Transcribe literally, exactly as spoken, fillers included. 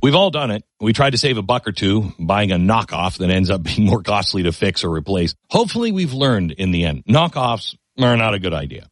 We've all done it. We tried to save a buck or two buying a knockoff that ends up being more costly to fix or replace. Hopefully we've learned in the end. Knockoffs are not a good idea.